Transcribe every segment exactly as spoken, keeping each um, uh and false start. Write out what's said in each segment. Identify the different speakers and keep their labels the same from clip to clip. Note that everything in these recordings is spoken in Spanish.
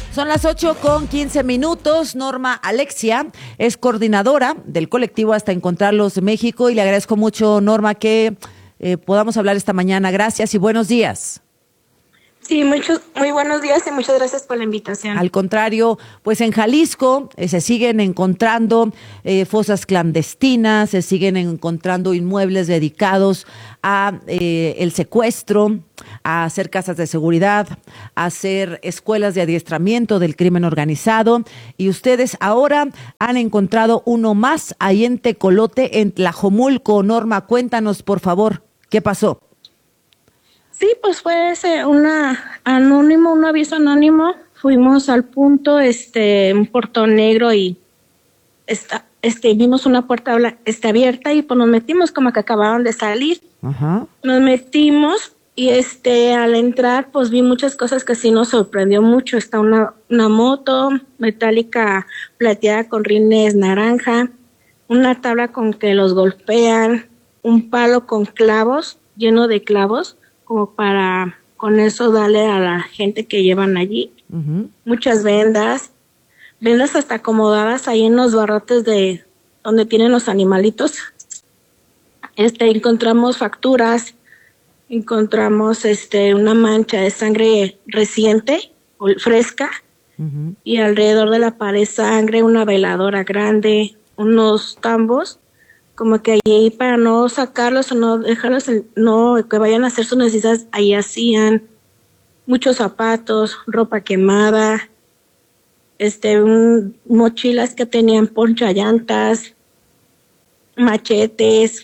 Speaker 1: Son las ocho con quince minutos. Norma Alexia es coordinadora del colectivo Hasta Encontrarlos México y le agradezco mucho, Norma, que eh, podamos hablar esta mañana. Gracias y buenos días.
Speaker 2: Sí, muchos, muy buenos días y muchas gracias por la invitación.
Speaker 1: Al contrario, pues en Jalisco eh, se siguen encontrando eh, fosas clandestinas, se siguen encontrando inmuebles dedicados a eh, el secuestro, a hacer casas de seguridad, a hacer escuelas de adiestramiento del crimen organizado. Y ustedes ahora han encontrado uno más ahí en Tecolote, en Tlajomulco. Norma, cuéntanos, por favor, ¿qué pasó?
Speaker 2: Sí, pues fue ese, una anónimo, un aviso anónimo. Fuimos al punto, este, un portón negro y está, este, vimos una puerta este, abierta y pues nos metimos como que acababan de salir.
Speaker 1: Ajá.
Speaker 2: Nos metimos y este, al entrar pues vi muchas cosas que sí nos sorprendió mucho. Está una, una moto metálica plateada con rines naranja, una tabla con que los golpean, un palo con clavos, lleno de clavos, como para con eso darle a la gente que llevan allí. Uh-huh. Muchas vendas, vendas hasta acomodadas ahí en los barrotes de donde tienen los animalitos. Este, encontramos facturas, encontramos este una mancha de sangre reciente, fresca, uh-huh. Y alrededor de la pared sangre, una veladora grande, unos tambos, como que ahí para no sacarlos o no dejarlos, no que vayan a hacer sus necesidades, ahí hacían muchos zapatos, ropa quemada, este, un, mochilas que tenían ponchallantas, machetes,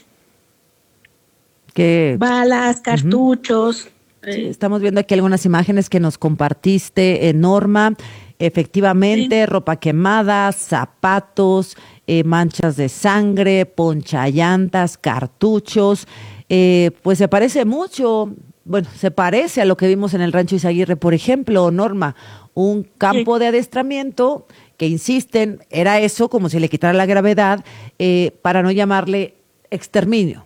Speaker 1: que
Speaker 2: balas, cartuchos.
Speaker 1: Uh-huh. Sí, estamos viendo aquí algunas imágenes que nos compartiste, eh, Norma. Efectivamente, sí. Ropa quemada, zapatos, eh, manchas de sangre, ponchallantas, cartuchos. Eh, pues se parece mucho, bueno, se parece a lo que vimos en el Rancho Izaguirre, por ejemplo, Norma, un campo sí. de adiestramiento que insisten, era eso, como si le quitara la gravedad, eh, para no llamarle exterminio.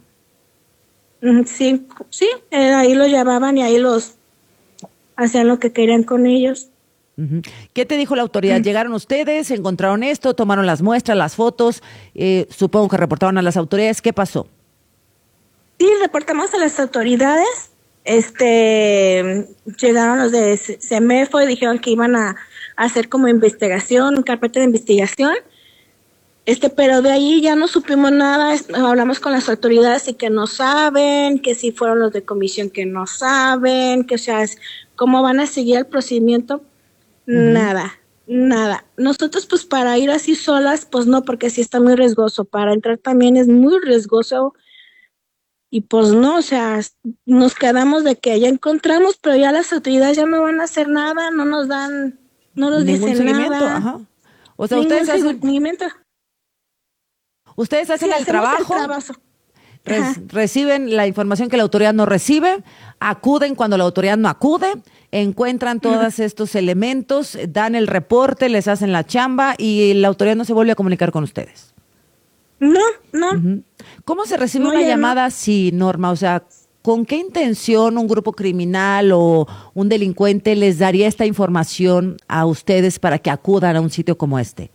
Speaker 2: Sí, sí, eh, ahí los llamaban y ahí los hacían lo que querían con ellos.
Speaker 1: ¿Qué te dijo la autoridad? ¿Llegaron ustedes, encontraron esto, tomaron las muestras, las fotos? Eh, supongo que reportaron a las autoridades. ¿Qué pasó?
Speaker 2: Sí, reportamos a las autoridades. Este, llegaron los de CEMEFO y dijeron que iban a, a hacer como investigación, carpeta de investigación. Este, pero de ahí ya no supimos nada. Hablamos con las autoridades y que no saben, que si fueron los de comisión que no saben, que o sea, cómo van a seguir el procedimiento. Nada, nada. Nosotros pues para ir así solas, pues no, porque sí está muy riesgoso. Para entrar también es muy riesgoso. Y pues no, o sea, nos quedamos de que ya encontramos, pero ya las autoridades ya no van a hacer nada, no nos dan, no nos
Speaker 1: ningún
Speaker 2: dicen
Speaker 1: seguimiento,
Speaker 2: nada.
Speaker 1: Ajá. O sea,
Speaker 2: ningún
Speaker 1: ustedes hacen,
Speaker 2: seguimiento.
Speaker 1: Ustedes hacen
Speaker 2: sí,
Speaker 1: el trabajo.
Speaker 2: El trabajo.
Speaker 1: Re- reciben la información que la autoridad no recibe, acuden cuando la autoridad no acude, encuentran todos uh-huh. estos elementos, dan el reporte, les hacen la chamba y la autoridad no se vuelve a comunicar con ustedes.
Speaker 2: No, no.
Speaker 1: Uh-huh. ¿Cómo se recibe
Speaker 2: no,
Speaker 1: una llamada
Speaker 2: no.
Speaker 1: así, Norma? O sea, ¿con qué intención un grupo criminal o un delincuente les daría esta información a ustedes para que acudan a un sitio como este?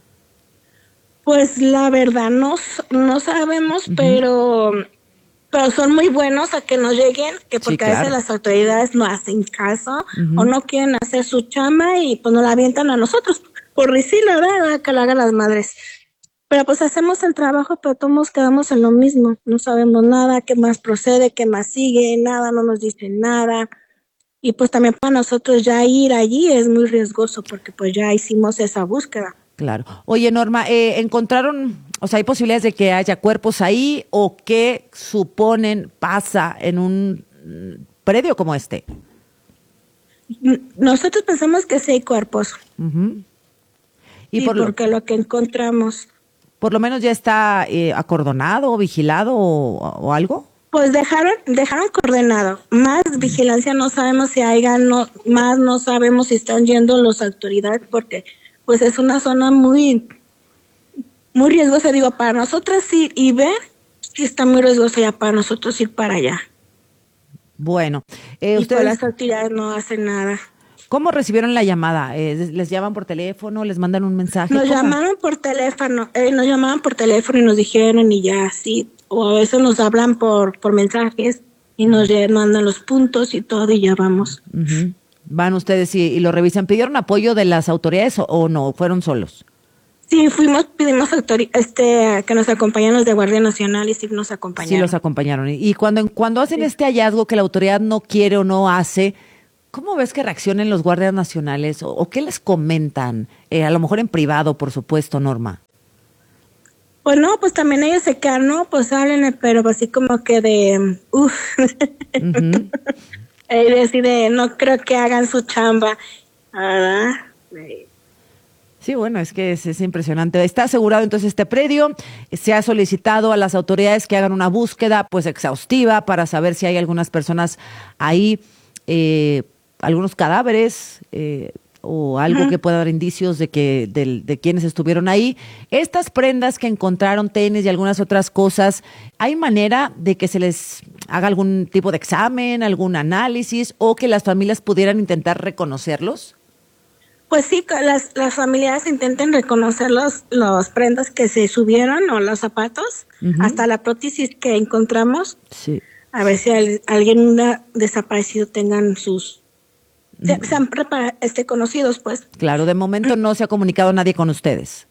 Speaker 2: Pues la verdad no, no sabemos, uh-huh. pero, pero son muy buenos a que nos lleguen, que porque sí, claro. a veces las autoridades no hacen caso uh-huh. o no quieren hacer su chamba y pues nos la avientan a nosotros, por decir la verdad, que lo hagan las madres. Pero pues hacemos el trabajo, pero todos quedamos en lo mismo, no sabemos nada, qué más procede, qué más sigue, nada, no nos dicen nada. Y pues también para nosotros ya ir allí es muy riesgoso porque pues ya hicimos esa búsqueda.
Speaker 1: Claro. Oye, Norma, eh, ¿encontraron, o sea, hay posibilidades de que haya cuerpos ahí o qué suponen pasa en un predio como este?
Speaker 2: Nosotros pensamos que sí hay cuerpos.
Speaker 1: Uh-huh. Y
Speaker 2: sí,
Speaker 1: por lo,
Speaker 2: porque lo que encontramos.
Speaker 1: ¿Por lo menos ya está eh, acordonado, vigilado o, o algo?
Speaker 2: Pues dejaron, dejaron coordenado. Más uh-huh. vigilancia no sabemos si haya, no, más no sabemos si están yendo las autoridades porque pues es una zona muy, muy riesgosa, digo, para nosotros ir y ver, sí está muy riesgosa ya para nosotros ir para allá.
Speaker 1: Bueno, eh,
Speaker 2: y
Speaker 1: ustedes...
Speaker 2: pues las autoridades no hacen nada.
Speaker 1: ¿Cómo recibieron la llamada? Eh, ¿Les llaman por teléfono? ¿Les mandan un mensaje?
Speaker 2: Nos
Speaker 1: ¿Cómo?
Speaker 2: llamaron por teléfono, eh, nos llamaban por teléfono y nos dijeron y ya así, o a veces nos hablan por, por mensajes y nos ya mandan los puntos y todo y ya vamos.
Speaker 1: Uh-huh. Van ustedes y, y lo revisan. ¿Pidieron apoyo de las autoridades o, o no? ¿Fueron solos?
Speaker 2: Sí, fuimos, pedimos autori- este, que nos acompañaran los de Guardia Nacional y sí nos acompañaron.
Speaker 1: Sí, los acompañaron. Y, y cuando, cuando hacen sí. este hallazgo que la autoridad no quiere o no hace, ¿cómo ves que reaccionen los guardias nacionales o, o qué les comentan? Eh, a lo mejor en privado, por supuesto, Norma.
Speaker 2: Pues no, pues también ellos se quedan, no, pues háblenme, pero así como que de, uff, uh-huh. eh, así de, no creo que hagan su chamba, ¿verdad?
Speaker 1: Sí, bueno, es que es, es impresionante. Está asegurado entonces este predio, se ha solicitado a las autoridades que hagan una búsqueda pues exhaustiva para saber si hay algunas personas ahí, eh, algunos cadáveres eh, o algo uh-huh. que pueda dar indicios de que de, de quienes estuvieron ahí. Estas prendas que encontraron, tenis y algunas otras cosas, ¿hay manera de que se les haga algún tipo de examen, algún análisis o que las familias pudieran intentar reconocerlos?
Speaker 2: Pues sí, las, las familias intenten reconocer los, los prendas que se subieron o los zapatos, uh-huh. hasta la prótesis que encontramos.
Speaker 1: Sí.
Speaker 2: A ver si al, alguien desaparecido tengan sus, uh-huh. sean prepara, este, conocidos, pues.
Speaker 1: Claro, de momento no se ha comunicado nadie con ustedes.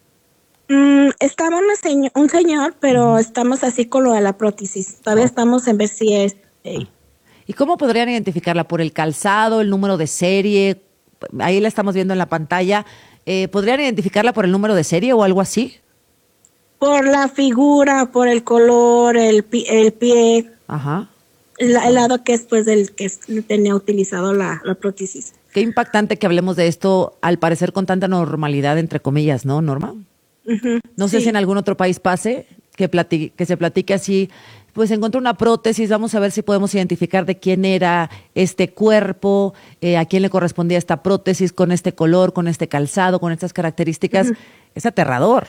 Speaker 2: Mm, estaba una señor, un señor, pero uh-huh. estamos así con lo de la prótesis. Todavía oh. estamos en ver si es. Eh.
Speaker 1: ¿Y cómo podrían identificarla? ¿Por el calzado, el número de serie? Ahí la estamos viendo en la pantalla. Eh, ¿Podrían identificarla por el número de serie o algo así?
Speaker 2: Por la figura, por el color, el, pi- el pie.
Speaker 1: Ajá.
Speaker 2: El, el lado que es pues del que tenía utilizado la, la prótesis.
Speaker 1: Qué impactante que hablemos de esto, al parecer con tanta normalidad, entre comillas, ¿no, Norma?
Speaker 2: Uh-huh,
Speaker 1: no sé
Speaker 2: sí.
Speaker 1: si en algún otro país pase, que, platique, que se platique así, pues encontré una prótesis, vamos a ver si podemos identificar de quién era este cuerpo, eh, a quién le correspondía esta prótesis, con este color, con este calzado, con estas características. Uh-huh. Es aterrador.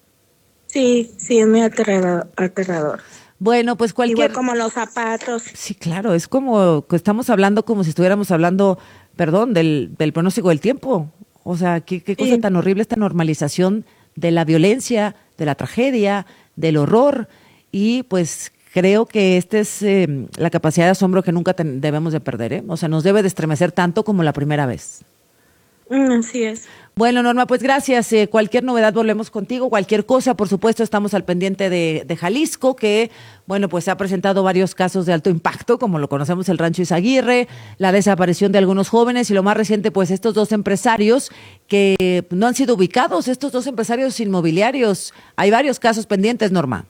Speaker 2: Sí, sí, es muy aterrador. aterrador.
Speaker 1: Bueno, pues cualquier...
Speaker 2: Igual como los zapatos.
Speaker 1: Sí, claro, es como que estamos hablando como si estuviéramos hablando, perdón, del, del pronóstico del tiempo. O sea, qué, qué cosa sí. tan horrible esta normalización de la violencia, de la tragedia, del horror. Y pues creo que esta es eh, la capacidad de asombro que nunca ten, debemos de perder, ¿eh? O sea, nos debe de estremecer tanto como la primera vez.
Speaker 2: Mm, así es.
Speaker 1: Bueno, Norma, pues gracias. Eh, cualquier novedad volvemos contigo, cualquier cosa, por supuesto, estamos al pendiente de, de Jalisco, que, bueno, pues se ha presentado varios casos de alto impacto, como lo conocemos el Rancho Izaguirre, la desaparición de algunos jóvenes y lo más reciente, pues estos dos empresarios que no han sido ubicados, estos dos empresarios inmobiliarios. Hay varios casos pendientes, Norma.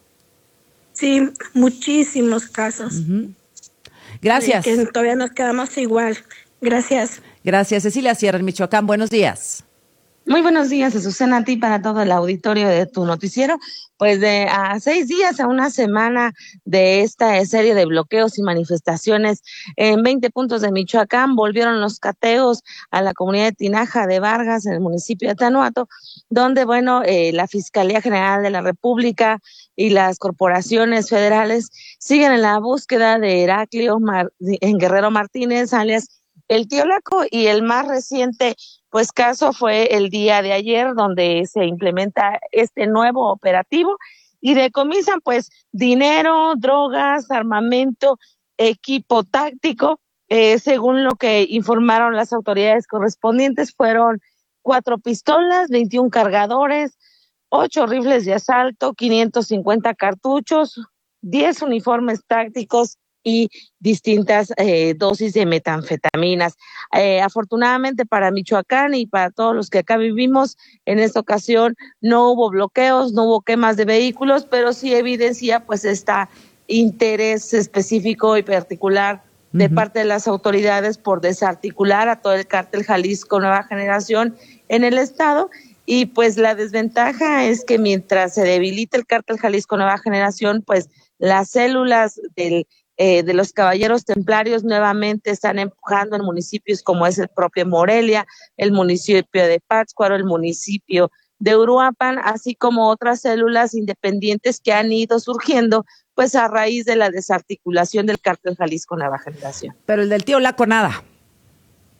Speaker 2: Sí, muchísimos casos.
Speaker 1: Uh-huh. Gracias.
Speaker 2: Que todavía nos quedamos igual. Gracias.
Speaker 1: Gracias. Cecilia Sierra, en Michoacán. Buenos días.
Speaker 3: Muy buenos días, Azucena, a ti para todo el auditorio de tu noticiero. Pues de a seis días a una semana de esta serie de bloqueos y manifestaciones en veinte puntos de Michoacán, volvieron los cateos a la comunidad de Tinaja de Vargas, en el municipio de Tanuato, donde, bueno, eh, la Fiscalía General de la República y las corporaciones federales siguen en la búsqueda de Heraclio Mar- en Guerrero Martínez, alias El Tío Laco, y el más reciente pues caso fue el día de ayer, donde se implementa este nuevo operativo y decomisan pues dinero, drogas, armamento, equipo táctico. Eh, según lo que informaron las autoridades correspondientes, fueron cuatro pistolas, veintiún cargadores, ocho rifles de asalto, quinientos cincuenta cartuchos, diez uniformes tácticos y distintas eh, dosis de metanfetaminas. Eh, afortunadamente para Michoacán y para todos los que acá vivimos, en esta ocasión no hubo bloqueos, no hubo quemas de vehículos, pero sí evidencia pues este interés específico y particular de uh-huh. parte de las autoridades por desarticular a todo el cártel Jalisco Nueva Generación en el estado. Y pues la desventaja es que mientras se debilita el cártel Jalisco Nueva Generación, pues las células del Eh, de los caballeros templarios nuevamente están empujando en municipios como es el propio Morelia, el municipio de Pátzcuaro, el municipio de Uruapan, así como otras células independientes que han ido surgiendo pues a raíz de la desarticulación del cártel Jalisco Nueva Generación.
Speaker 1: Pero el del Tío Laco nada.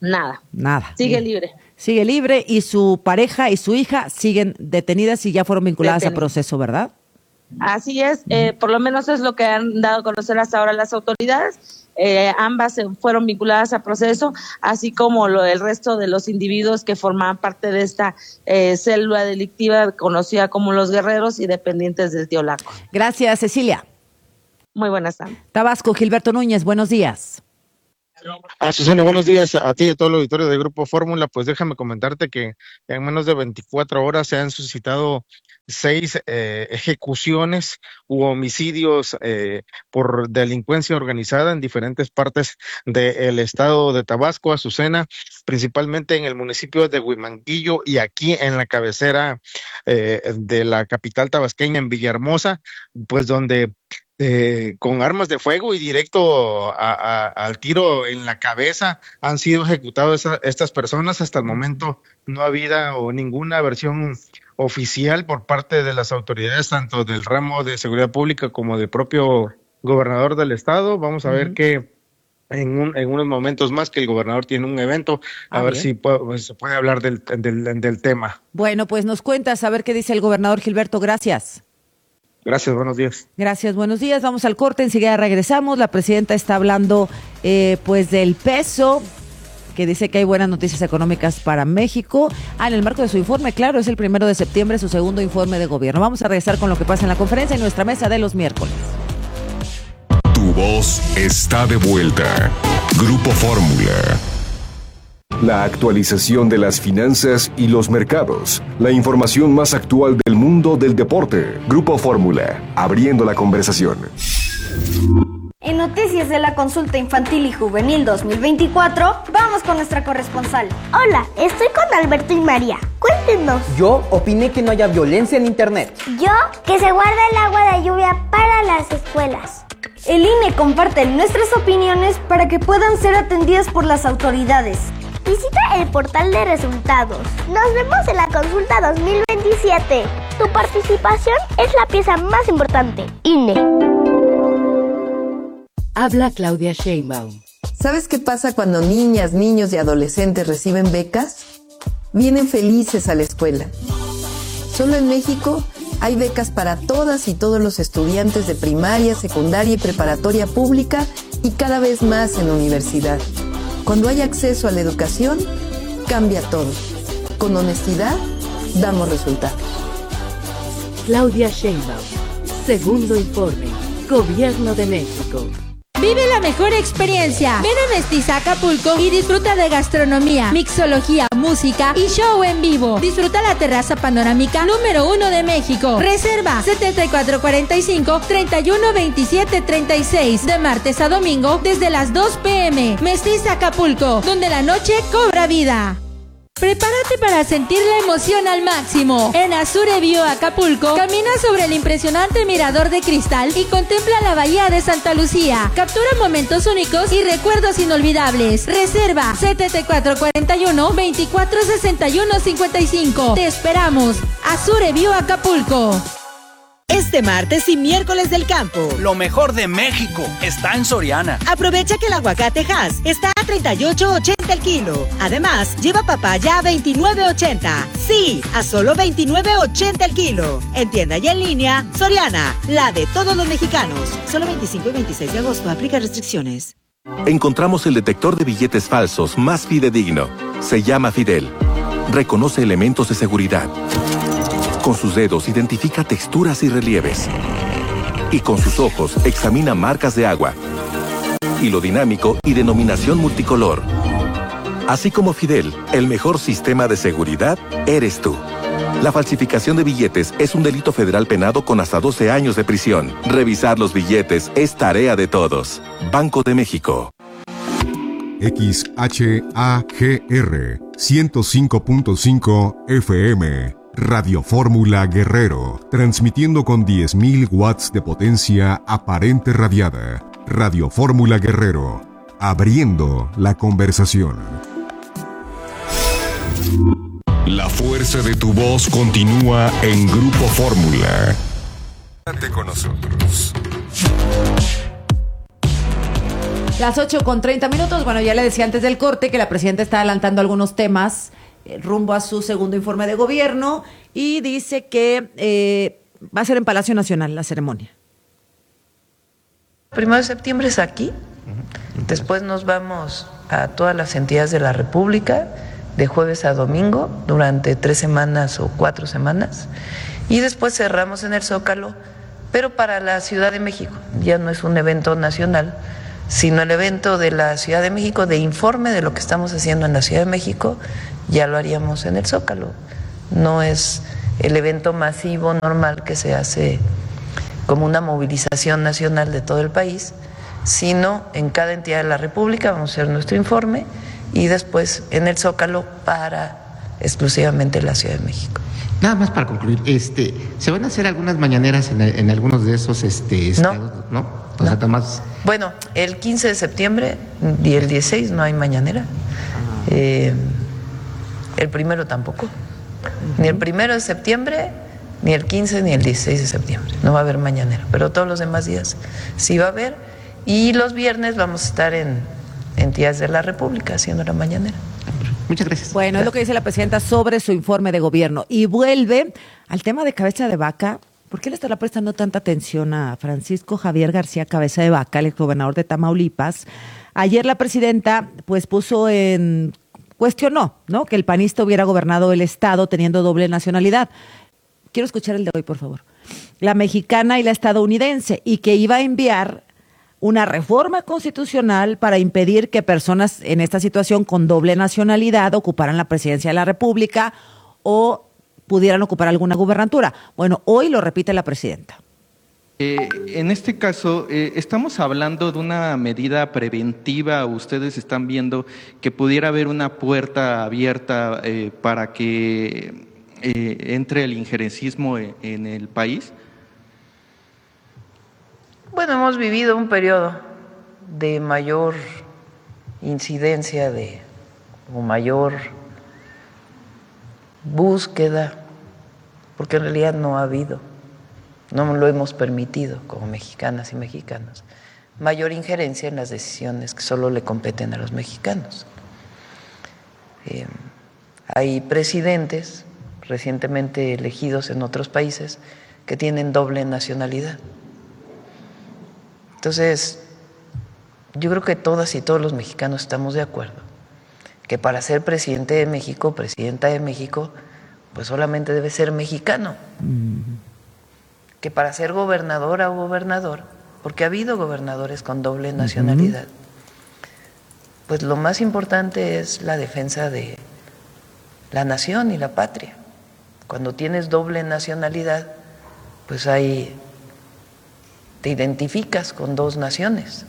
Speaker 3: Nada.
Speaker 1: Nada.
Speaker 3: Sigue
Speaker 1: Bien.
Speaker 3: libre.
Speaker 1: Sigue libre y su pareja y su hija siguen detenidas y ya fueron vinculadas Detenidas. a proceso, ¿verdad?
Speaker 3: Así es, eh, por lo menos es lo que han dado a conocer hasta ahora las autoridades. Eh, ambas fueron vinculadas a proceso, así como lo, el resto de los individuos que formaban parte de esta eh, célula delictiva conocida como Los Guerreros y dependientes del Tío Laco.
Speaker 1: Gracias, Cecilia.
Speaker 3: Muy buenas tardes.
Speaker 1: Tabasco, Gilberto Núñez, buenos días.
Speaker 4: Ah, Susana, buenos días a ti y a todo el auditorio de Grupo Fórmula. Pues déjame comentarte que en menos de veinticuatro horas se han suscitado seis eh, ejecuciones u homicidios eh, por delincuencia organizada en diferentes partes del estado de Tabasco, Azucena, principalmente en el municipio de Huimanguillo y aquí en la cabecera eh, de la capital tabasqueña, en Villahermosa, pues donde Eh, con armas de fuego y directo a, a, al tiro en la cabeza han sido ejecutadas esa, estas personas. Hasta el momento no ha habido o ninguna versión oficial por parte de las autoridades, tanto del ramo de seguridad pública como del propio gobernador del estado. Vamos a uh-huh. ver que en, un, en unos momentos más que el gobernador tiene un evento, a ah, ver bien. si puede, pues, se puede hablar del, del, del tema.
Speaker 1: Bueno, pues nos cuentas a ver qué dice el gobernador Gilberto. Gracias.
Speaker 4: Gracias, buenos días.
Speaker 1: Gracias, buenos días. Vamos al corte, enseguida regresamos. La presidenta está hablando eh, pues del peso, que dice que hay buenas noticias económicas para México. Ah, en el marco de su informe, claro, es el primero de septiembre, su segundo informe de gobierno. Vamos a regresar con lo que pasa en la conferencia en nuestra mesa de los miércoles.
Speaker 5: Tu voz está de vuelta. Grupo Fórmula. La actualización de las finanzas y los mercados. La información más actual del mundo del deporte. Grupo Fórmula, abriendo la conversación.
Speaker 6: En noticias de la consulta infantil y juvenil dos mil veinticuatro, vamos con nuestra corresponsal.
Speaker 7: Hola, estoy con Alberto y María. Cuéntenos.
Speaker 8: Yo opiné que no haya violencia en internet.
Speaker 7: Yo, que se guarde el agua de lluvia para las escuelas.
Speaker 6: El I N E comparte nuestras opiniones para que puedan ser atendidas por las autoridades.
Speaker 7: Visita el portal de resultados. Nos vemos en la consulta dos mil veintisiete. Tu participación es la pieza más importante. I N E.
Speaker 9: Habla Claudia Sheinbaum.
Speaker 10: ¿Sabes qué pasa cuando niñas, niños y adolescentes reciben becas? Vienen felices a la escuela. Solo en México hay becas para todas y todos los estudiantes de primaria, secundaria y preparatoria pública y cada vez más en la universidad. Cuando hay acceso a la educación, cambia todo. Con honestidad, damos resultados.
Speaker 9: Claudia Sheinbaum, segundo informe, Gobierno de México.
Speaker 11: Vive la mejor experiencia. Ven a Mestiza Acapulco y disfruta de gastronomía, mixología, música y show en vivo. Disfruta la terraza panorámica número uno de México. Reserva setenta y cuatro cuarenta y cinco, treinta y uno veintisiete treinta y seis de martes a domingo desde las dos pm. Mestiza Acapulco, donde la noche cobra vida. Prepárate para sentir la emoción al máximo. En Azure View Acapulco, camina sobre el impresionante mirador de cristal y contempla la bahía de Santa Lucía. Captura momentos únicos y recuerdos inolvidables. Reserva setenta y cuatro cuarenta y uno, veinticuatro sesenta y uno cincuenta y cinco. Te esperamos. Azure View Acapulco.
Speaker 12: Este martes y miércoles del campo.
Speaker 13: Lo mejor de México está en Soriana.
Speaker 12: Aprovecha que el aguacate Hass está a treinta y ocho ochenta el kilo. Además, lleva papaya a veintinueve ochenta. Sí, a solo veintinueve ochenta el kilo. En tienda y en línea, Soriana, la de todos los mexicanos. Solo veinticinco y veintiséis de agosto, aplica restricciones.
Speaker 5: Encontramos el detector de billetes falsos más fidedigno. Se llama Fidel. Reconoce elementos de seguridad. Con sus dedos identifica texturas y relieves. Y con sus ojos examina marcas de agua. Hilo dinámico y denominación multicolor. Así como Fidel, el mejor sistema de seguridad eres tú. La falsificación de billetes es un delito federal penado con hasta doce años de prisión. Revisar los billetes es tarea de todos. Banco de México.
Speaker 14: X H A G R ciento cinco punto cinco F M. Radio Fórmula Guerrero, transmitiendo con diez mil watts de potencia aparente radiada. Radio Fórmula Guerrero, abriendo la conversación.
Speaker 5: La fuerza de tu voz continúa en Grupo Fórmula. Quédate con nosotros.
Speaker 1: Las ocho con treinta minutos. Bueno, ya le decía antes del corte que la presidenta está adelantando algunos temas eh, rumbo a su segundo informe de gobierno y dice que eh, va a ser en Palacio Nacional la ceremonia.
Speaker 15: Primero de septiembre es aquí, después nos vamos a todas las entidades de la República de jueves a domingo durante tres semanas o cuatro semanas y después cerramos en el Zócalo, pero para la Ciudad de México. Ya no es un evento nacional, sino el evento de la Ciudad de México de informe de lo que estamos haciendo en la Ciudad de México, ya lo haríamos en el Zócalo. No es el evento masivo normal que se hace como una movilización nacional de todo el país, sino en cada entidad de la República vamos a hacer nuestro informe y después en el Zócalo para exclusivamente la Ciudad de México.
Speaker 16: Nada más para concluir, este, ¿se van a hacer algunas mañaneras en, en algunos de esos este, estados? No, ¿no? O sea,
Speaker 15: no.
Speaker 16: Más...
Speaker 15: Bueno, el quince de septiembre y el dieciséis no hay mañanera. Eh, el primero tampoco. Ni el primero de septiembre, ni el quince, ni el dieciséis de septiembre. No va a haber mañanera, pero todos los demás días sí va a haber. Y los viernes vamos a estar en entidades de la República haciendo la mañanera.
Speaker 16: Muchas gracias.
Speaker 1: Bueno, es lo que dice la presidenta sobre su informe de gobierno. Y vuelve al tema de cabeza de vaca. ¿Por qué le estará prestando tanta atención a Francisco Javier García Cabeza de Vaca, el exgobernador de Tamaulipas? Ayer la presidenta pues puso en... cuestionó, ¿no?, que el panista hubiera gobernado el estado teniendo doble nacionalidad. Quiero escuchar el de hoy, por favor. La mexicana y la estadounidense, y que iba a enviar una reforma constitucional para impedir que personas en esta situación con doble nacionalidad ocuparan la presidencia de la República o pudieran ocupar alguna gubernatura. Bueno, hoy lo repite la presidenta.
Speaker 17: Eh, en este caso, eh, estamos hablando de una medida preventiva. Ustedes están viendo que pudiera haber una puerta abierta eh, para que eh, entre el injerencismo en, en el país.
Speaker 15: Bueno, hemos vivido un periodo de mayor incidencia de o mayor búsqueda, porque en realidad no ha habido, no lo hemos permitido como mexicanas y mexicanos, mayor injerencia en las decisiones que solo le competen a los mexicanos. Eh, hay presidentes recientemente elegidos en otros países que tienen doble nacionalidad. Entonces, yo creo que todas y todos los mexicanos estamos de acuerdo que para ser presidente de México, presidenta de México, pues solamente debe ser mexicano. Que para ser gobernadora o gobernador, porque ha habido gobernadores con doble nacionalidad, pues lo más importante es la defensa de la nación y la patria. Cuando tienes doble nacionalidad, pues hay... te identificas con dos naciones.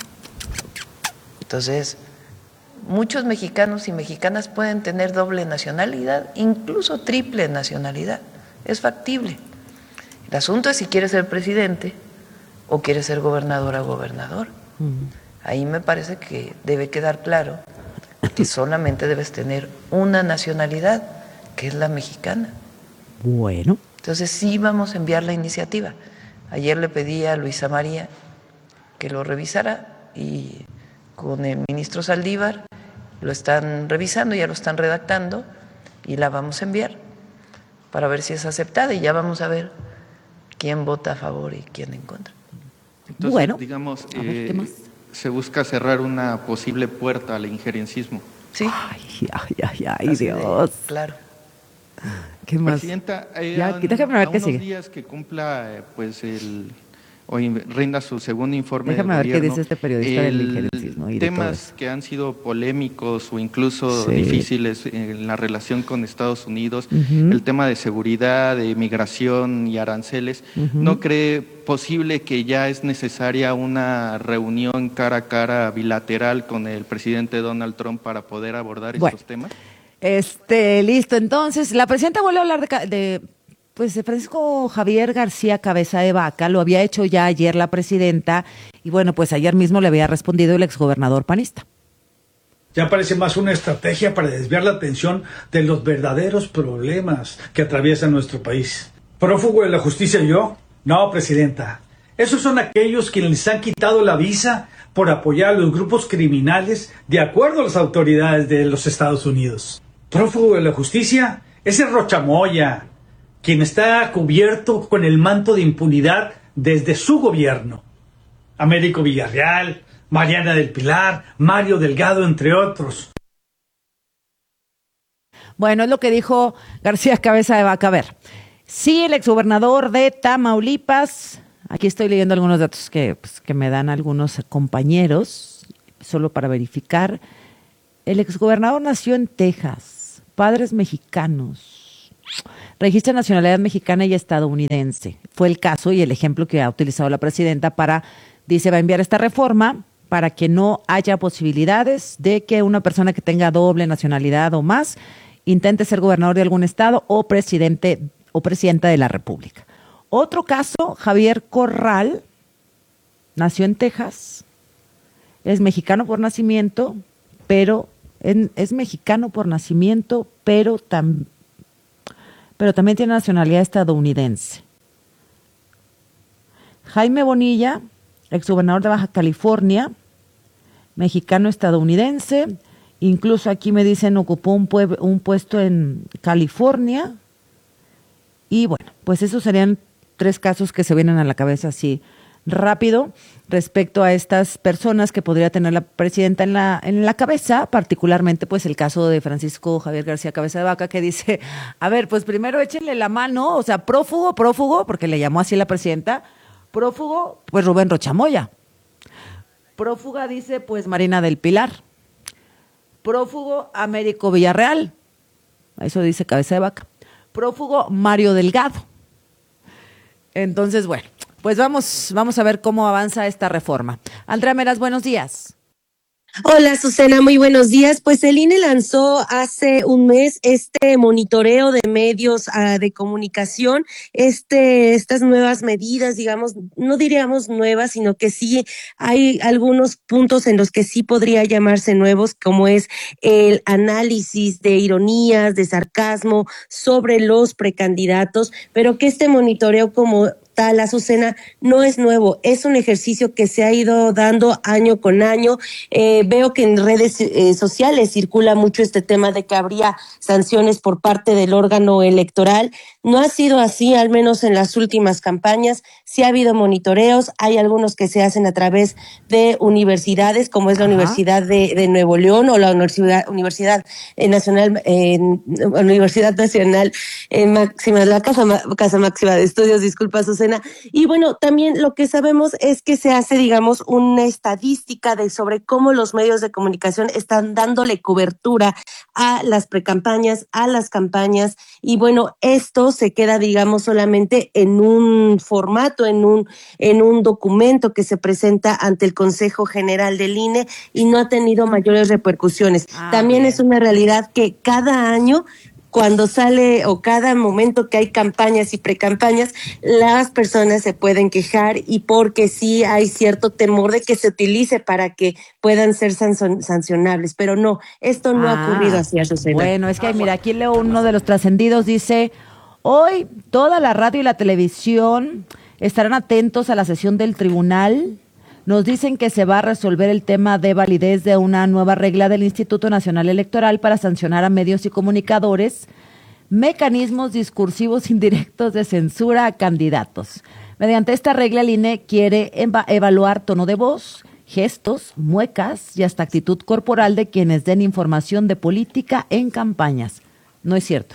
Speaker 15: Entonces, muchos mexicanos y mexicanas pueden tener doble nacionalidad, incluso triple nacionalidad. Es factible. El asunto es si quieres ser presidente o quieres ser gobernadora o gobernador. Uh-huh. Ahí me parece que debe quedar claro que solamente debes tener una nacionalidad, que es la mexicana.
Speaker 1: Bueno.
Speaker 15: Entonces sí vamos a enviar la iniciativa. Ayer le pedí a Luisa María que lo revisara y con el ministro Saldívar lo están revisando, ya lo están redactando y la vamos a enviar para ver si es aceptada y ya vamos a ver quién vota a favor y quién en contra.
Speaker 17: Entonces,
Speaker 1: bueno,
Speaker 17: digamos, eh, se busca cerrar una posible puerta al injerencismo.
Speaker 15: Sí.
Speaker 1: Ay, ay, ay, ay Dios.
Speaker 15: De, claro.
Speaker 1: ¿Qué más?
Speaker 17: Presidenta, eh,
Speaker 1: ya,
Speaker 17: a,
Speaker 1: déjame ver
Speaker 17: a
Speaker 1: qué
Speaker 17: unos
Speaker 1: sigue.
Speaker 17: días que cumpla eh, pues el hoy rinda su segundo informe
Speaker 1: déjame
Speaker 17: de
Speaker 1: ver
Speaker 17: gobierno,
Speaker 1: qué dice este periodista
Speaker 17: el,
Speaker 1: del injerencismo y
Speaker 17: temas que han sido polémicos o incluso
Speaker 1: sí.
Speaker 17: difíciles en la relación con Estados Unidos,
Speaker 1: uh-huh.
Speaker 17: el tema de seguridad, de migración y aranceles,
Speaker 1: uh-huh.
Speaker 17: ¿no cree posible que ya es necesaria una reunión cara a cara bilateral con el presidente Donald Trump para poder abordar
Speaker 1: bueno,
Speaker 17: estos temas?
Speaker 1: Este, listo. Entonces, la presidenta vuelve a hablar de, de pues de Francisco Javier García Cabeza de Vaca. Lo había hecho ya ayer la presidenta y bueno, pues ayer mismo le había respondido el exgobernador panista.
Speaker 18: Ya parece más una estrategia para desviar la atención de los verdaderos problemas que atraviesan nuestro país. ¿Prófugo de la justicia yo? No, presidenta. Esos son aquellos quienes les han quitado la visa por apoyar a los grupos criminales de acuerdo a las autoridades de los Estados Unidos. Prófugo de la justicia es el Rochamoya, quien está cubierto con el manto de impunidad desde su gobierno. Américo Villarreal, Mariana del Pilar, Mario Delgado, entre otros.
Speaker 1: Bueno, es lo que dijo García Cabeza de Vaca. A ver, sí, el exgobernador de Tamaulipas, aquí estoy leyendo algunos datos que, pues, que me dan algunos compañeros, solo para verificar. El exgobernador nació en Texas, padres mexicanos, registra nacionalidad mexicana y estadounidense. Fue el caso y el ejemplo que ha utilizado la presidenta para, dice, va a enviar esta reforma para que no haya posibilidades de que una persona que tenga doble nacionalidad o más intente ser gobernador de algún estado o presidente o presidenta de la República. Otro caso, Javier Corral, nació en Texas, es mexicano por nacimiento, pero en, es mexicano por nacimiento, pero, tam, pero también tiene nacionalidad estadounidense. Jaime Bonilla, exgobernador de Baja California, mexicano estadounidense, incluso aquí me dicen ocupó un, pue- un puesto en California. Y bueno, pues esos serían tres casos que se vienen a la cabeza así rápido respecto a estas personas que podría tener la presidenta en la en la cabeza, particularmente pues el caso de Francisco Javier García Cabeza de Vaca, que dice, a ver, pues primero échenle la mano, o sea, prófugo, prófugo, porque le llamó así la presidenta, prófugo, pues Rubén Rochamoya. Prófuga, dice, pues Marina del Pilar. Prófugo, Américo Villarreal. Eso dice Cabeza de Vaca. Prófugo, Mario Delgado. Entonces, bueno, pues vamos, vamos a ver cómo avanza esta reforma. Andrea Meras, buenos días.
Speaker 19: Hola, Susana, muy buenos días. Pues el I N E lanzó hace un mes este monitoreo de medios uh, de comunicación, este, estas nuevas medidas, digamos, no diríamos nuevas, sino que sí hay algunos puntos en los que sí podría llamarse nuevos, como es el análisis de ironías, de sarcasmo sobre los precandidatos, pero que este monitoreo como tal, Azucena, no es nuevo, es un ejercicio que se ha ido dando año con año. Eh, veo que en redes eh, sociales circula mucho este tema de que habría sanciones por parte del órgano electoral. No ha sido así, al menos en las últimas campañas. Sí ha habido monitoreos, hay algunos que se hacen a través de universidades, como es la Ajá. Universidad de, de Nuevo León o la Universidad, Universidad Nacional, eh, Universidad Nacional eh, Máxima, la Casa, Casa Máxima de Estudios, disculpa, Susana. Y bueno, también lo que sabemos es que se hace, digamos, una estadística de sobre cómo los medios de comunicación están dándole cobertura a las precampañas, a las campañas, y bueno, esto se queda, digamos, solamente en un formato, en un, en un documento que se presenta ante el Consejo General del I N E y no ha tenido mayores repercusiones. Ah, también bien. Es una realidad que cada año, cuando sale o cada momento que hay campañas y precampañas, las personas se pueden quejar y porque sí hay cierto temor de que se utilice para que puedan ser san- sancionables, pero no, esto no ah, ha ocurrido así, Azucena.
Speaker 1: Bueno, es que mira, aquí leo uno de los trascendidos, dice, hoy toda la radio y la televisión estarán atentos a la sesión del tribunal. Nos dicen que se va a resolver el tema de validez de una nueva regla del Instituto Nacional Electoral para sancionar a medios y comunicadores, mecanismos discursivos indirectos de censura a candidatos. Mediante esta regla, el I N E quiere eva- evaluar tono de voz, gestos, muecas y hasta actitud corporal de quienes den información de política en campañas. No es cierto.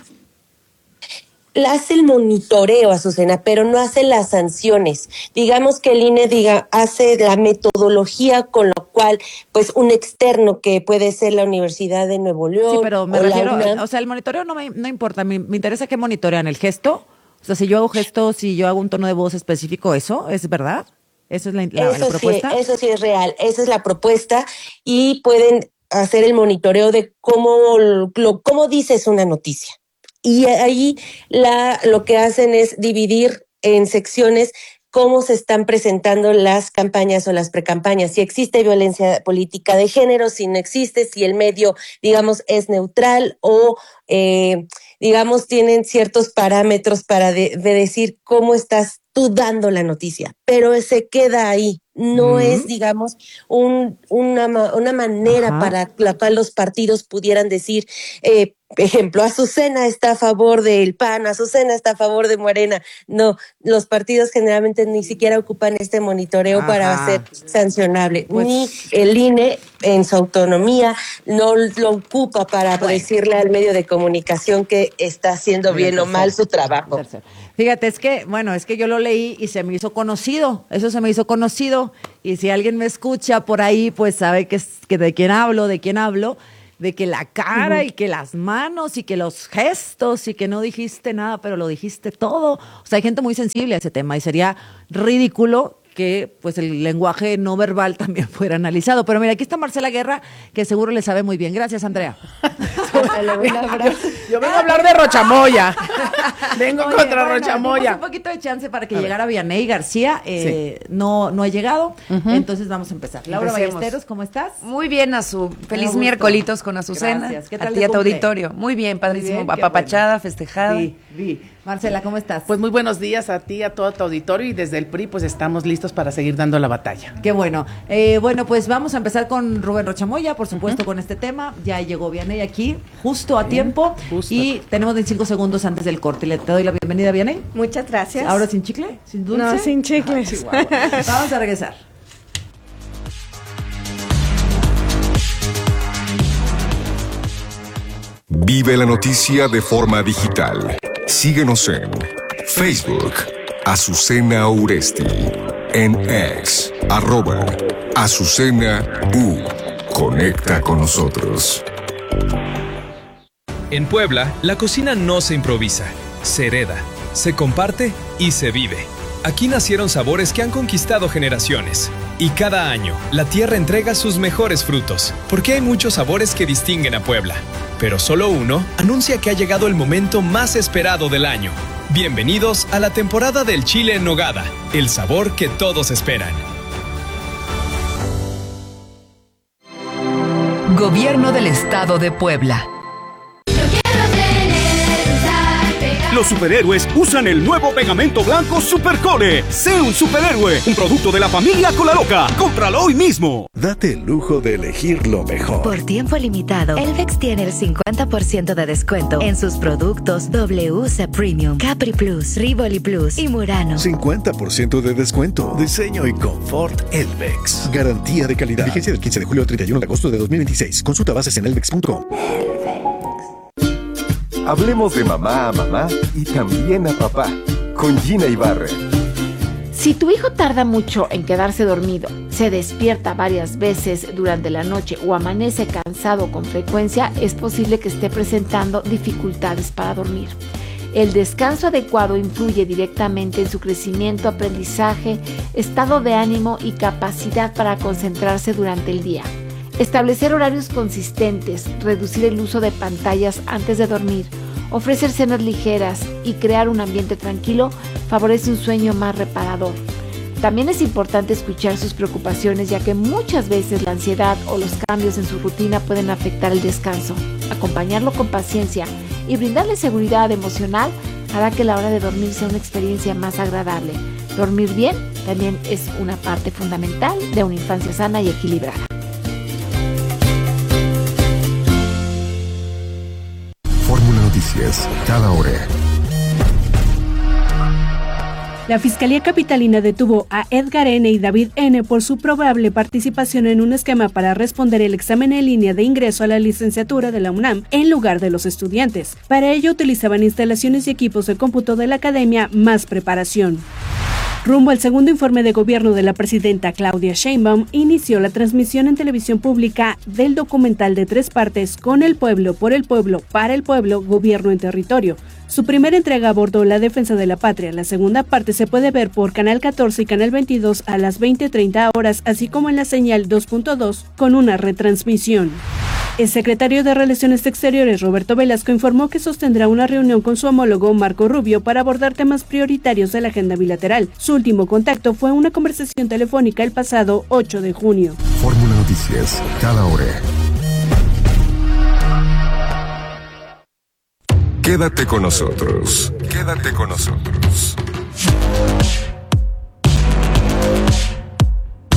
Speaker 19: Hace el monitoreo, Azucena, pero no hace las sanciones. Digamos que el I N E diga, hace la metodología con lo cual, pues, un externo que puede ser la Universidad de Nuevo León.
Speaker 1: Sí, pero me
Speaker 19: o
Speaker 1: refiero,
Speaker 19: la
Speaker 1: o sea, el monitoreo no me no importa, me, me interesa que monitorean el gesto. O sea, si yo hago gestos, si yo hago un tono de voz específico, ¿eso es verdad? ¿Eso es la, la,
Speaker 19: eso
Speaker 1: la propuesta?
Speaker 19: Sí, eso sí es real, esa es la propuesta y pueden hacer el monitoreo de cómo, lo, cómo dices una noticia. Y ahí la, lo que hacen es dividir en secciones cómo se están presentando las campañas o las precampañas, si existe violencia política de género, si no existe, si el medio, digamos, es neutral o, eh, digamos, tienen ciertos parámetros para de, de decir cómo estás tú dando la noticia, pero se queda ahí. no
Speaker 1: Mm.
Speaker 19: es, digamos, un, una, ma- una manera
Speaker 1: Ajá.
Speaker 19: para la cual los partidos pudieran decir, eh, ejemplo, Azucena está a favor del P A N, Azucena está a favor de Morena. No, los partidos generalmente ni siquiera ocupan este monitoreo
Speaker 1: Ajá.
Speaker 19: para ser sancionable,
Speaker 1: Pues-
Speaker 19: ni el I N E en su autonomía no lo ocupa para decirle al medio de comunicación que está haciendo
Speaker 1: Mira,
Speaker 19: bien o
Speaker 1: tercero.
Speaker 19: mal su trabajo.
Speaker 1: Tercero. Fíjate, es que, bueno, es que yo lo leí y se me hizo conocido, eso se me hizo conocido, y si alguien me escucha por ahí, pues sabe que, es- que de quién hablo, de quién hablo, de que la cara y que las manos y que los gestos y que no dijiste nada, pero lo dijiste todo. O sea, hay gente muy sensible a ese tema y sería ridículo que pues el lenguaje no verbal también fuera analizado. Pero mira, aquí está Marcela Guerra, que seguro le sabe muy bien. Gracias, Andrea.
Speaker 20: Yo vengo a hablar de Rochamoya. Vengo
Speaker 1: Oye,
Speaker 20: contra
Speaker 1: bueno,
Speaker 20: Rochamoya.
Speaker 1: dimos un poquito de chance para que
Speaker 20: A ver.
Speaker 1: llegara Vianey García. Eh, no, no ha llegado.
Speaker 21: Ujú.
Speaker 1: Entonces vamos a empezar. Laura
Speaker 21: Empecemos.
Speaker 1: Ballesteros, ¿cómo estás?
Speaker 21: Muy bien, Azu. Feliz
Speaker 1: gusto.
Speaker 21: miércolitos con Azucena.
Speaker 1: Gracias. ¿Qué
Speaker 21: A
Speaker 1: tal
Speaker 21: ti
Speaker 1: de
Speaker 21: a tu
Speaker 1: cumple?
Speaker 21: auditorio. Muy bien, padrísimo.
Speaker 1: Muy bien, qué
Speaker 21: Apapachada, festejada.
Speaker 1: Vi, vi. Marcela, ¿cómo estás?
Speaker 20: Pues muy buenos días a ti, a todo tu auditorio, y desde el P R I pues estamos listos para seguir dando la batalla.
Speaker 1: Qué bueno. Eh, bueno, pues vamos a empezar con Rubén Rochamoya, por supuesto, con este tema. Ya llegó Vianey aquí, justo a
Speaker 20: Bien,
Speaker 1: tiempo.
Speaker 20: justo.
Speaker 1: Y tenemos veinticinco segundos antes del corte. Le te doy la bienvenida, Vianey.
Speaker 22: Muchas gracias.
Speaker 1: ¿Ahora sin chicle? ¿Sin dulce?
Speaker 22: No, sin chicles.
Speaker 1: Ah, Chihuahua. Vamos a regresar.
Speaker 14: Vive la noticia de forma digital. Síguenos en Facebook, Azucena Uresti, en X, arroba Azucena U. Conecta con nosotros.
Speaker 23: En Puebla, la cocina no se improvisa, se hereda, se comparte y se vive. Aquí nacieron sabores que han conquistado generaciones. Y cada año, la tierra entrega sus mejores frutos, porque hay muchos sabores que distinguen a Puebla. Pero solo uno anuncia que ha llegado el momento más esperado del año. Bienvenidos a la temporada del chile en nogada, el sabor que todos esperan.
Speaker 24: Gobierno del Estado de Puebla.
Speaker 25: Los superhéroes usan el nuevo pegamento blanco Supercole. Sé un superhéroe, un producto de la familia Colaloca. Cómpralo hoy mismo.
Speaker 26: Date el lujo de elegir lo mejor.
Speaker 27: Por tiempo limitado, Elvex tiene el cincuenta por ciento de descuento en sus productos W C Premium, Capri Plus, Rivoli Plus y Murano.
Speaker 26: cincuenta por ciento de descuento. Diseño y confort Elvex. Garantía de calidad. Vigencia del quince de julio al treinta y uno de agosto de dos mil veintiséis. Consulta bases en elvex punto com.
Speaker 28: Hablemos de mamá a mamá y también a papá, con Gina Ibarre.
Speaker 29: Si tu hijo tarda mucho en quedarse dormido, se despierta varias veces durante la noche o amanece cansado con frecuencia, es posible que esté presentando dificultades para dormir. El descanso adecuado influye directamente en su crecimiento, aprendizaje, estado de ánimo y capacidad para concentrarse durante el día. Establecer horarios consistentes, reducir el uso de pantallas antes de dormir, ofrecer cenas ligeras y crear un ambiente tranquilo favorece un sueño más reparador. También es importante escuchar sus preocupaciones, ya que muchas veces la ansiedad o los cambios en su rutina pueden afectar el descanso. Acompañarlo con paciencia y brindarle seguridad emocional hará que la hora de dormir sea una experiencia más agradable. Dormir bien también es una parte fundamental de una infancia sana y equilibrada.
Speaker 14: Fórmula Noticias, cada hora.
Speaker 30: La Fiscalía Capitalina detuvo a Edgar N. y David N. por su probable participación en un esquema para responder el examen en línea de ingreso a la licenciatura de la UNAM en lugar de los estudiantes. Para ello utilizaban instalaciones y equipos de cómputo de la academia Más Preparación. Rumbo al segundo informe de gobierno de la presidenta Claudia Sheinbaum, inició la transmisión en televisión pública del documental de tres partes Con el pueblo, por el pueblo, para el pueblo, gobierno en territorio. Su primera entrega abordó la defensa de la patria. La segunda parte se puede ver por Canal catorce y Canal veintidós a las veinte treinta horas, así como en la señal dos punto dos con una retransmisión. El secretario de Relaciones Exteriores, Roberto Velasco, informó que sostendrá una reunión con su homólogo Marco Rubio para abordar temas prioritarios de la agenda bilateral. Su último contacto fue una conversación telefónica el pasado ocho de junio.
Speaker 14: Fórmula Noticias, cada hora. Quédate con nosotros. Quédate con nosotros.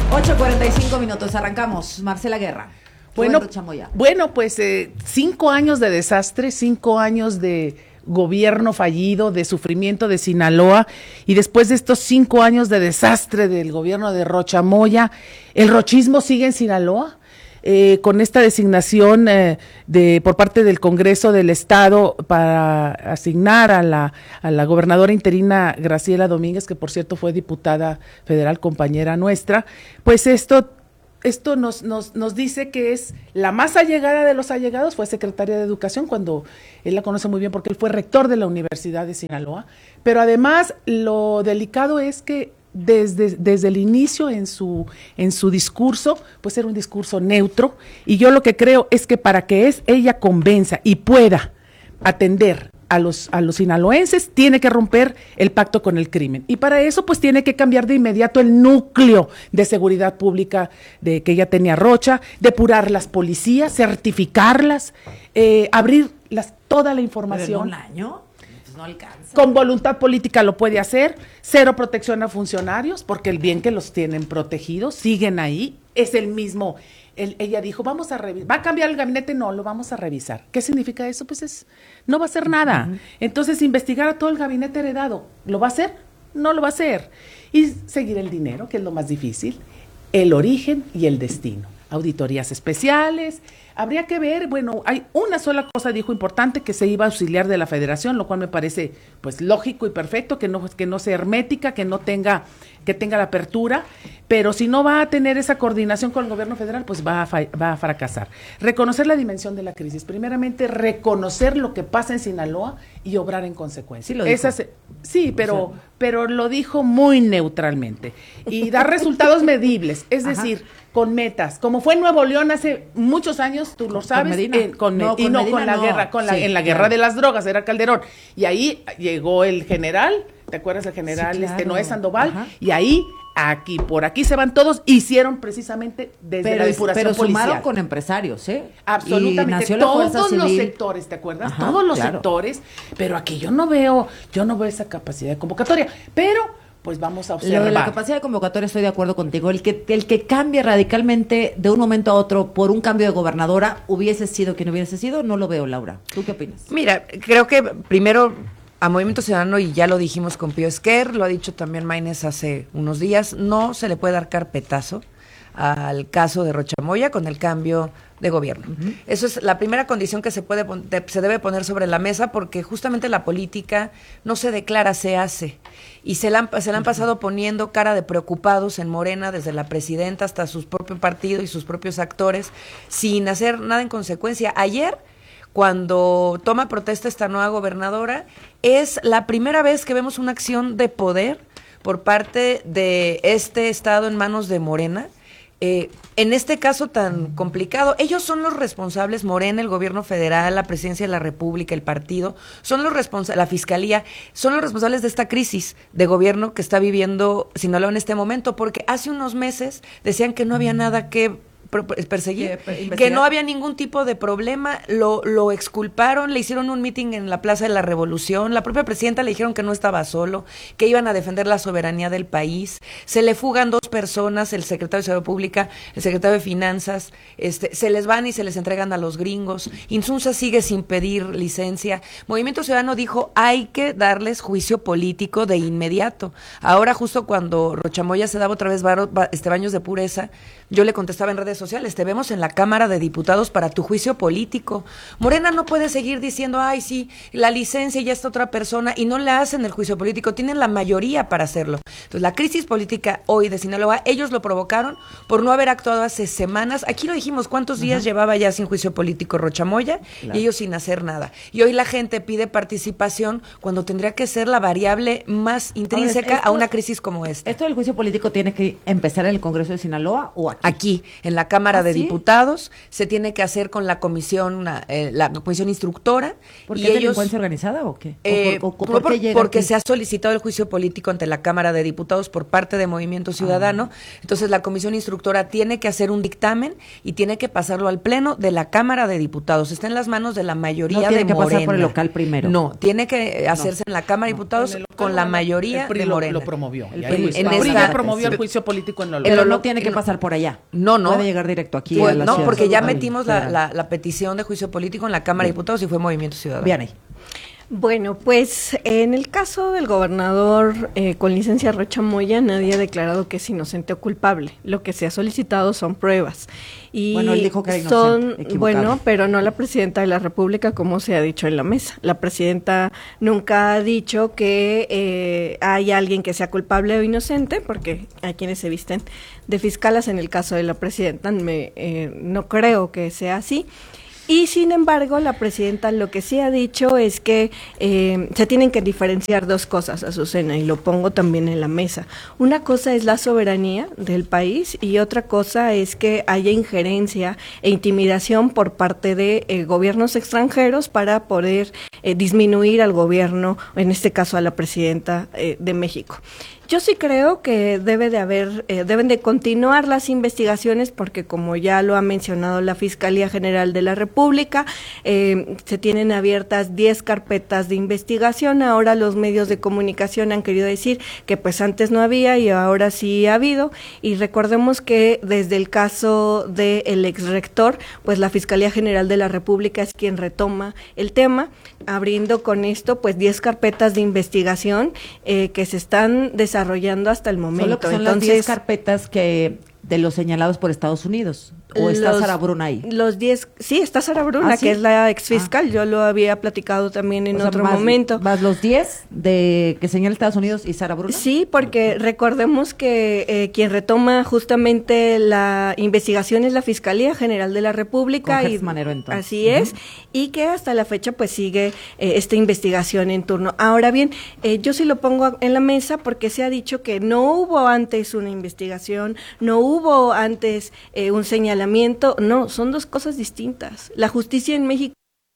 Speaker 1: ocho cuarenta y cinco minutos, arrancamos. Marcela Guerra.
Speaker 20: Bueno, bueno, pues eh, cinco años de desastre, cinco años de gobierno fallido, de sufrimiento de Sinaloa, y después de estos cinco años de desastre del gobierno de Rocha Moya, ¿el rochismo sigue en Sinaloa? Eh, con esta designación eh, de por parte del Congreso del Estado para asignar a la, a la gobernadora interina Graciela Domínguez, que por cierto fue diputada federal, compañera nuestra, pues esto Esto nos, nos, nos dice que es la más allegada de los allegados, fue secretaria de Educación, cuando él la conoce muy bien porque él fue rector de la Universidad de Sinaloa, pero además lo delicado es que desde, desde el inicio en su, en su discurso, pues era un discurso neutro, y yo lo que creo es que para que es, ella convenza y pueda atender a los, a los sinaloenses, tiene que romper el pacto con el crimen. Y para eso, pues tiene que cambiar de inmediato el núcleo de seguridad pública de que ya tenía Rocha, depurar las policías, certificarlas, eh, abrir las, toda la información.
Speaker 1: ¿Pero en un año? Pues no alcanza.
Speaker 20: Con voluntad política lo puede hacer, cero protección a funcionarios, porque el bien que los tienen protegidos, siguen ahí, es el mismo. El, ella dijo, vamos a revisar, ¿va a cambiar el gabinete? No, lo vamos a revisar. ¿Qué significa eso? Pues es, no va a hacer nada. Uh-huh. Entonces, investigar a todo el gabinete heredado, ¿lo va a hacer? No lo va a hacer. Y seguir el dinero, que es lo más difícil, el origen y el destino. Auditorías especiales, habría que ver, bueno, hay una sola cosa, dijo, importante, que se iba a auxiliar de la Federación, lo cual me parece, pues, lógico y perfecto, que no, que no sea hermética, que no tenga, que tenga la apertura, pero si no va a tener esa coordinación con el gobierno federal, pues va a, fa- va a fracasar. Reconocer la dimensión de la crisis, primeramente, reconocer lo que pasa en Sinaloa y obrar en consecuencia.
Speaker 1: Sí, lo dijo.
Speaker 20: Esas, sí, pero, o sea, pero lo dijo muy neutralmente, y dar resultados medibles, es
Speaker 1: Ajá.
Speaker 20: decir, con metas, como fue en Nuevo León hace muchos años, tú lo sabes,
Speaker 1: con Medina.
Speaker 20: Eh, con,
Speaker 1: no,
Speaker 20: y
Speaker 1: con
Speaker 20: no
Speaker 1: Medina
Speaker 20: con la
Speaker 1: no.
Speaker 20: guerra, con la,
Speaker 1: sí,
Speaker 20: en la
Speaker 1: claro.
Speaker 20: guerra de las drogas, era Calderón, y ahí llegó el general, ¿te acuerdas del general
Speaker 1: Sí, claro.
Speaker 20: este Noé Sandoval?
Speaker 1: Ajá.
Speaker 20: Y ahí, aquí, por aquí se van todos, hicieron precisamente desde
Speaker 1: pero,
Speaker 20: la depuración
Speaker 1: pero
Speaker 20: policial.
Speaker 1: sumaron con empresarios, ¿eh?
Speaker 20: Absolutamente,
Speaker 1: Y nació la Fuerza
Speaker 20: todos los
Speaker 1: Civil.
Speaker 20: sectores, ¿te acuerdas?
Speaker 1: Ajá,
Speaker 20: todos los
Speaker 1: claro.
Speaker 20: sectores, pero aquí yo no veo, yo no veo esa capacidad de convocatoria, pero pues vamos a observar.
Speaker 1: Lo de la capacidad de convocatoria estoy de acuerdo contigo. El que el que cambie radicalmente de un momento a otro por un cambio de gobernadora, hubiese sido quien hubiese sido, no lo veo, Laura. ¿Tú qué opinas?
Speaker 21: Mira, creo que primero a Movimiento Ciudadano, y ya lo dijimos con Pío Esquer, lo ha dicho también Maínez hace unos días, no se le puede dar carpetazo al caso de Rocha Moya con el cambio de gobierno. Uh-huh. Eso es la primera condición que se puede se debe poner sobre la mesa, porque justamente la política no se declara, se hace. Y se la han, se la han pasado poniendo cara de preocupados en Morena, desde la presidenta hasta su propio partido y sus propios actores, sin hacer nada en consecuencia. Ayer, cuando toma protesta esta nueva gobernadora, es la primera vez que vemos una acción de poder por parte de este estado en manos de Morena. Eh, en este caso tan complicado, ellos son los responsables, Morena, el gobierno federal, la presidencia de la República, el partido, son los responsables, la fiscalía, son los responsables de esta crisis de gobierno que está viviendo Sinaloa en este momento, porque hace unos meses decían que no había nada que perseguir, que, que no había ningún tipo de problema, lo, lo exculparon, le hicieron un meeting en la Plaza de la Revolución, la propia presidenta le dijeron que no estaba solo, que iban a defender la soberanía del país, se le fugan dos personas, el secretario de Seguridad Pública, el secretario de Finanzas, este, se les van y se les entregan a los gringos, Insunza sigue sin pedir licencia, Movimiento Ciudadano dijo hay que darles juicio político de inmediato. Ahora justo cuando Rocha Moya se daba otra vez bar, este, baños de pureza, yo le contestaba en redes sociales, te vemos en la Cámara de Diputados para tu juicio político. Morena no puede seguir diciendo, ay, sí, la licencia ya está otra persona, y no le hacen el juicio político, tienen la mayoría para hacerlo. Entonces, la crisis política hoy de Sinaloa, ellos lo provocaron por no haber actuado hace semanas. Aquí lo dijimos, ¿cuántos días uh-huh. llevaba ya sin juicio político Rocha Moya? Claro. Y ellos sin hacer nada. Y hoy la gente pide participación cuando tendría que ser la variable más intrínseca esto, a una crisis como esta.
Speaker 1: ¿Esto del juicio político tiene que empezar en el Congreso de Sinaloa o aquí?
Speaker 21: Aquí, en la Cámara
Speaker 1: ¿Ah,
Speaker 21: de
Speaker 1: sí?
Speaker 21: Diputados, se tiene que hacer con la comisión, eh, la comisión instructora.
Speaker 1: ¿Por qué
Speaker 21: y
Speaker 1: es
Speaker 21: ellos,
Speaker 1: delincuencia organizada o qué?
Speaker 21: Eh,
Speaker 1: ¿O por, o,
Speaker 21: por,
Speaker 1: por qué llega
Speaker 21: porque
Speaker 1: aquí?
Speaker 21: se ha solicitado el juicio político ante la Cámara de Diputados por parte de Movimiento Ciudadano. Ah. Entonces, la comisión instructora tiene que hacer un dictamen y tiene que pasarlo al Pleno de la Cámara de Diputados. Está en las manos de la mayoría
Speaker 1: no tiene
Speaker 21: de
Speaker 1: que
Speaker 21: Morena.
Speaker 1: pasar por el local primero.
Speaker 21: No, tiene que hacerse no. en la Cámara de Diputados.
Speaker 20: No,
Speaker 21: con la mayoría
Speaker 20: el P R I
Speaker 21: de
Speaker 20: lo,
Speaker 21: Morena.
Speaker 20: lo promovió.
Speaker 21: El,
Speaker 20: el,
Speaker 21: el,
Speaker 20: el P R I ya promovió
Speaker 21: sí.
Speaker 20: el juicio político en lo
Speaker 1: Pero
Speaker 20: local.
Speaker 1: no tiene que pasar por allá.
Speaker 21: No, no.
Speaker 1: Puede llegar directo aquí
Speaker 21: Pues,
Speaker 1: a la
Speaker 21: no,
Speaker 1: ciudad.
Speaker 21: porque ya
Speaker 1: Ay,
Speaker 21: metimos la, la, la petición de juicio político en la Cámara de Diputados y fue Movimiento Ciudadano.
Speaker 1: Bien ahí.
Speaker 2: Bueno, pues en el caso del gobernador eh, con licencia Rocha Moya, nadie ha declarado que es inocente o culpable. Lo que se ha solicitado son pruebas. Y
Speaker 1: bueno, él dijo que era
Speaker 2: son,
Speaker 1: inocente,
Speaker 2: bueno, pero no la presidenta de la República, como se ha dicho en la mesa. La presidenta nunca ha dicho que eh, hay alguien que sea culpable o inocente, porque hay quienes se visten de fiscalas. En el caso de la presidenta, me, eh, no creo que sea así. Y sin embargo, la presidenta lo que sí ha dicho es que eh, se tienen que diferenciar dos cosas, Azucena, y lo pongo también en la mesa. Una cosa es la soberanía del país y otra cosa es que haya injerencia e intimidación por parte de eh, gobiernos extranjeros para poder eh, disminuir al gobierno, en este caso a la presidenta eh, de México. Yo sí creo que debe de haber, eh, deben de continuar las investigaciones porque, como ya lo ha mencionado la Fiscalía General de la República, eh, se tienen abiertas diez carpetas de investigación. Ahora los medios de comunicación han querido decir que pues antes no había y ahora sí ha habido. Y recordemos que desde el caso del exrector, pues la Fiscalía General de la República es quien retoma el tema, abriendo con esto pues diez carpetas de investigación eh, que se están desarrollando desarrollando hasta el momento.
Speaker 1: Solo que son
Speaker 2: Entonces,
Speaker 1: las diez carpetas que de los señalados por Estados Unidos. ¿O está
Speaker 2: los,
Speaker 1: Sara Bruna ahí?
Speaker 2: Los diez, sí, está Sara Bruna,
Speaker 1: ¿Ah, sí?
Speaker 2: que es la exfiscal. Ah. Yo lo había platicado también en o sea, otro
Speaker 1: más,
Speaker 2: momento.
Speaker 1: ¿Más los diez de que señala Estados Unidos y Sara Bruna?
Speaker 2: Sí, porque recordemos que eh, quien retoma justamente la investigación es la Fiscalía General de la República.
Speaker 1: Con
Speaker 2: y
Speaker 1: Manero, entonces.
Speaker 2: Así uh-huh. es, y que hasta la fecha pues sigue eh, esta investigación en turno. Ahora bien, eh, yo sí lo pongo en la mesa porque se ha dicho que no hubo antes una investigación, no hubo antes eh, un señalamiento, no, son dos cosas distintas. La justicia en México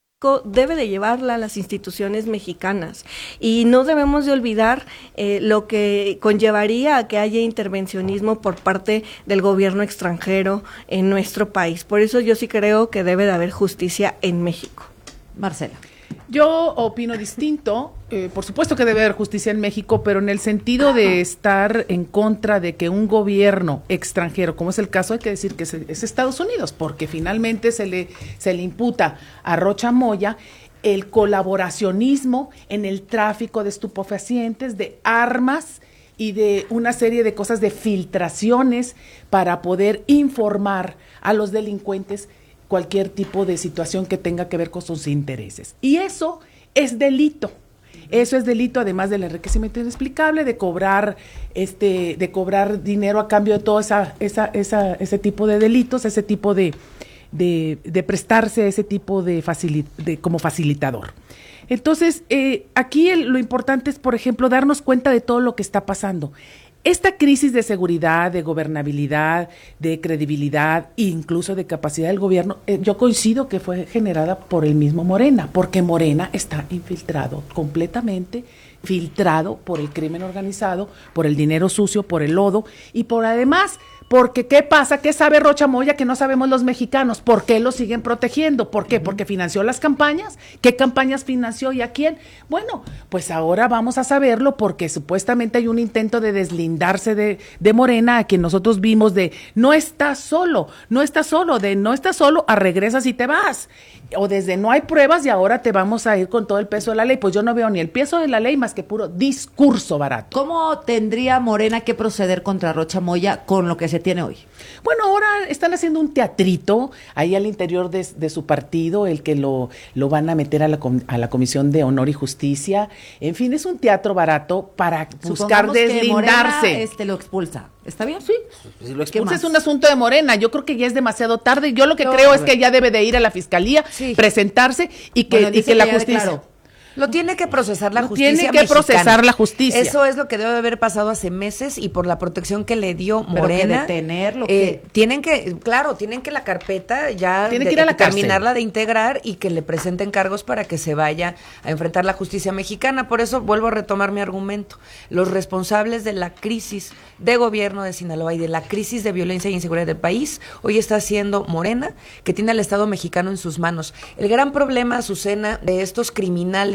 Speaker 2: debe de llevarla a las instituciones mexicanas y no debemos de olvidar eh, lo que conllevaría a que haya intervencionismo por parte del gobierno extranjero en nuestro país. Por eso yo sí creo que debe de haber justicia en México.
Speaker 1: Marcela.
Speaker 20: Yo opino distinto, eh, por supuesto que debe haber justicia en México, pero en el sentido de estar en contra de que un gobierno extranjero, como es el caso, hay que decir que es, es Estados Unidos, porque finalmente se le, se le imputa a Rocha Moya el colaboracionismo en el tráfico de estupefacientes, de armas y de una serie de cosas, de filtraciones para poder informar a los delincuentes cualquier tipo de situación que tenga que ver con sus intereses. Y eso es delito. Eso es delito, además del enriquecimiento inexplicable, de cobrar este, de cobrar dinero a cambio de todo esa, esa, esa, ese tipo de delitos, ese tipo de, de, de prestarse a ese tipo de, facili- de como facilitador. Entonces, eh, aquí el, lo importante es, por ejemplo, darnos cuenta de todo lo que está pasando. Esta crisis de seguridad, de gobernabilidad, de credibilidad e incluso de capacidad del gobierno, eh, yo coincido que fue generada por el mismo Morena, porque Morena está infiltrado, completamente filtrado por el crimen organizado, por el dinero sucio, por el lodo y por además, porque ¿qué pasa? ¿Qué sabe Rocha Moya que no sabemos los mexicanos? ¿Por qué lo siguen protegiendo? ¿Por qué? ¿Porque financió las campañas? ¿Qué campañas financió y a quién? Bueno, pues ahora vamos a saberlo porque supuestamente hay un intento de deslindarse de, de Morena, a quien nosotros vimos de no estás solo, no estás solo, de no estás solo, a regresas y te vas. O desde no hay pruebas y ahora te vamos a ir con todo el peso de la ley. Pues yo no veo ni el peso de la ley más que puro discurso barato.
Speaker 1: ¿Cómo tendría Morena que proceder contra Rocha Moya con lo que se tiene hoy?
Speaker 20: Bueno, ahora están haciendo un teatrito ahí al interior de, de su partido, el que lo, lo van a meter a la, a la Comisión de Honor y Justicia. En fin, es un teatro barato para
Speaker 1: Supongamos
Speaker 20: buscar deslindarse.
Speaker 1: Que Morena, este, lo expulsa. ¿Está bien?
Speaker 20: Sí. Si lo expulsa es un asunto de Morena. Yo creo que ya es demasiado tarde. Yo lo que no, creo es que ya debe de ir a la fiscalía, sí. presentarse y que, bueno, y que la justicia... Claro.
Speaker 21: Lo tiene que procesar la
Speaker 20: Lo
Speaker 21: justicia
Speaker 20: Tiene que
Speaker 21: mexicana.
Speaker 20: procesar la justicia.
Speaker 21: Eso es lo que debe haber pasado hace meses y por la protección que le dio
Speaker 1: Pero
Speaker 21: Morena.
Speaker 1: Que detenerlo.
Speaker 21: Eh, que... Tienen que, claro, tienen que la carpeta ya
Speaker 20: tienen
Speaker 21: de,
Speaker 20: que ir a la
Speaker 21: terminarla
Speaker 20: cárcel.
Speaker 21: de integrar y que le presenten cargos para que se vaya a enfrentar la justicia mexicana. Por eso vuelvo a retomar mi argumento. Los responsables de la crisis de gobierno de Sinaloa y de la crisis de violencia e inseguridad del país, hoy está siendo Morena, que tiene al Estado mexicano en sus manos. El gran problema, Azucena, de estos criminales